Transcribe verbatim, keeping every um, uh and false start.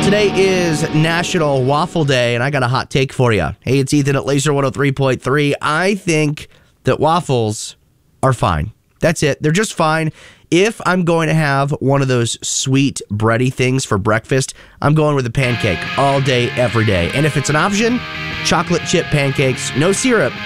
Today is National Waffle Day, and I got a hot take for you. Hey, it's Ethan at Laser one oh three point three. I think that waffles are fine. That's it. They're just fine. If I'm going to have one of those sweet bready things for breakfast, I'm going with a pancake all day, every day. And if it's an option, chocolate chip pancakes, no syrup.